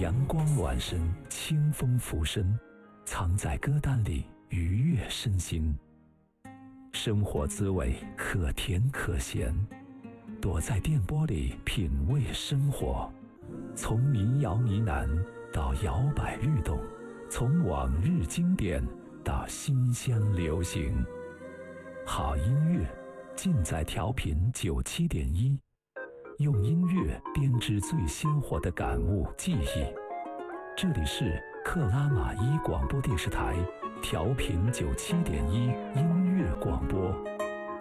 阳光暖身，清风拂身，藏在歌单里愉悦身心。生活滋味可甜可咸，躲在电波里品味生活。从民谣呢喃到摇摆律动，从往日经典到新乡流行。好音乐尽在调频97.1，用音乐编织最鲜活的感悟记忆。这里是克拉玛依广播电视台调频97.1音乐广播。